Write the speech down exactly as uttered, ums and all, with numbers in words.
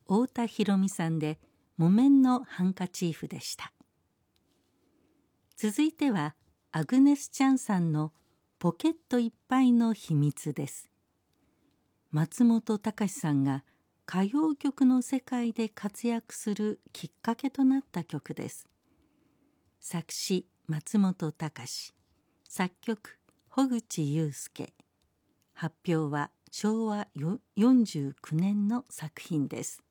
太田裕美さんで木綿のハンカチーフでした。続いてはアグネス・チャンさんのポケットいっぱいの秘密です。松本隆さんが歌謡曲の世界で活躍するきっかけとなった曲です。作詞松本隆、作曲穂口雄介、発表はしょうわよんじゅうきゅうねんの作品です。